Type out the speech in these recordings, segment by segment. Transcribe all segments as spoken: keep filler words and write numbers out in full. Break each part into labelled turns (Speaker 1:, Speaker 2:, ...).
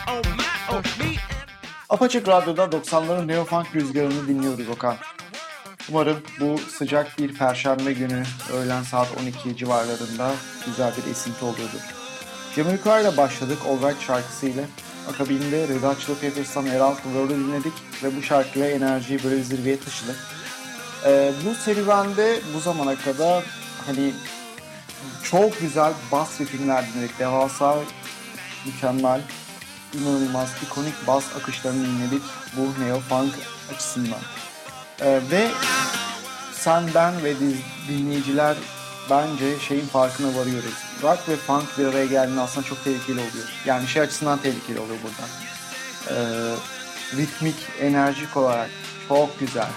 Speaker 1: Apaçık Radyo'da doksanların Neo Funk rüzgarını dinliyoruz Okan. Umarım bu sıcak bir perşembe günü öğlen saat on iki civarlarında güzel bir esinti oluyordur. Jamiroquai ile başladık All Right şarkısıyla. Akabinde Red Hot Chili Peppers'tan Around the World'u dinledik ve bu şarkıyla enerjiyi böyle zirveye taşıdık. Ee, bu serüvende bu zamana kadar hani çok güzel bas ritimler dinledik. Devasa, mükemmel, inanılmaz, ikonik bas akışlarını dinledik bu Neo Funk açısından. Ee, ve sen, ben ve dinleyiciler bence şeyin farkına varıyoruz. Rock ve funk bir araya geldiğinde aslında çok tehlikeli oluyor. Yani şey açısından tehlikeli oluyor burada. Ee, ritmik, enerjik olarak çok güzel.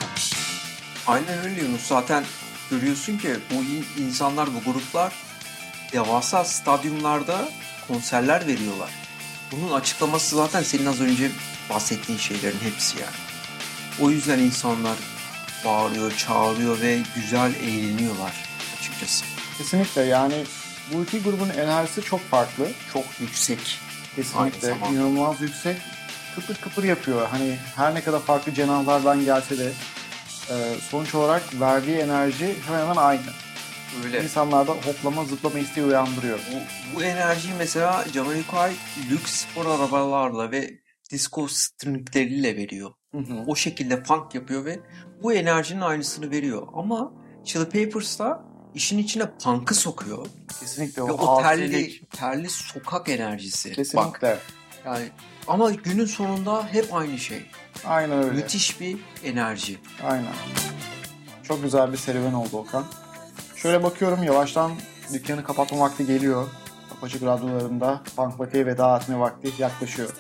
Speaker 2: Aynen öyle Yunus. Zaten görüyorsun ki bu insanlar, bu gruplar devasa stadyumlarda konserler veriyorlar. Bunun açıklaması zaten senin az önce bahsettiğin şeylerin hepsi yani. O yüzden insanlar bağırıyor, çağırıyor ve güzel eğleniyorlar açıkçası.
Speaker 1: Kesinlikle, yani bu iki grubun enerjisi çok farklı.
Speaker 2: Çok yüksek.
Speaker 1: Kesinlikle inanılmaz yüksek. Kıpır kıpır yapıyor. Hani her ne kadar farklı cenahlardan gelse de sonuç olarak verdiği enerji hemen hemen aynı.
Speaker 2: Öyle.
Speaker 1: İnsanlarda hoplama zıplama isteği uyandırıyor.
Speaker 2: Bu, bu enerjiyi mesela Jamiroquai lüks spor arabalarla ve disco stringleriyle veriyor.
Speaker 1: Hı hı.
Speaker 2: O şekilde funk yapıyor ve bu enerjinin aynısını veriyor. Ama Chili Peppers da işin içine punk'ı sokuyor.
Speaker 1: Kesinlikle.
Speaker 2: Ve
Speaker 1: O,
Speaker 2: o terli, terli sokak enerjisi.
Speaker 1: Kesinlikle.
Speaker 2: Bak, yani ama günün sonunda hep aynı şey.
Speaker 1: Aynen öyle.
Speaker 2: Müthiş bir enerji.
Speaker 1: Aynen. Çok güzel bir serüven oldu Okan. Şöyle bakıyorum, yavaştan dükkanı kapatma vakti geliyor. Apaçık radyolarında Funk Batı'ya veda etme vakti yaklaşıyor.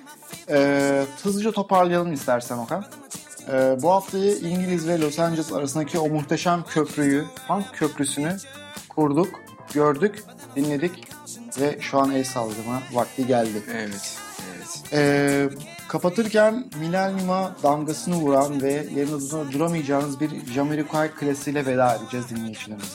Speaker 1: Ee, hızlıca toparlayalım istersen Okan. Ee, bu haftayı İngiliz ve Los Angeles arasındaki o muhteşem köprüyü, Funk Köprüsü'nü kurduk, gördük, dinledik ve şu an el sallama vakti geldi.
Speaker 2: Evet, evet.
Speaker 1: Ee, kapatırken Millennium'a damgasını vuran ve yanınızda duramayacağınız bir Jamiroquai klasiğiyle veda edeceğiz dinleyicilerimize.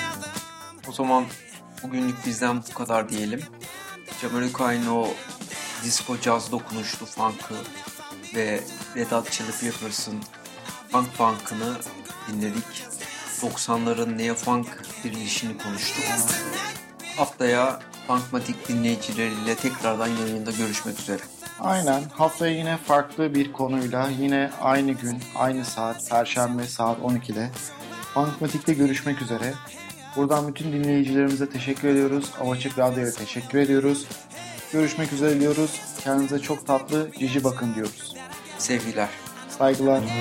Speaker 2: O zaman bugünlük bizden bu kadar diyelim. Jamiroquai'nin o disco jazz dokunuşlu funk'ı ve Red Hot Chili Peppers'ın funk funk'ını dinledik. doksanların neo funk dirilişini konuştuk. Haftaya Funkmatik dinleyicileriyle tekrardan yayında görüşmek üzere.
Speaker 1: Aynen. Haftaya yine farklı bir konuyla, yine aynı gün, aynı saat, Perşembe saat on ikide Funkmatik'te görüşmek üzere. Buradan bütün dinleyicilerimize teşekkür ediyoruz. Apaçık Radyo'ya teşekkür ediyoruz. Görüşmek üzere diyoruz. Kendinize çok tatlı, cici bakın diyoruz.
Speaker 2: Sevgiler.
Speaker 1: Saygılar.